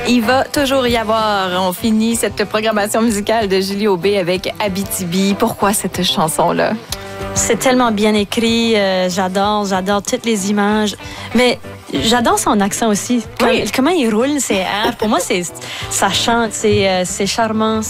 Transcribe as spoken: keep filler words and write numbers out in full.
Il va toujours y avoir. On finit cette programmation musicale de Julie Aubé avec Abitibi. Pourquoi cette chanson-là? C'est tellement bien écrit. Euh, j'adore, j'adore toutes les images. Mais j'adore son accent aussi. Comme, Oui. Comment il roule, c'est, hein, pour moi, c'est, ça chante, c'est, euh, c'est charmant.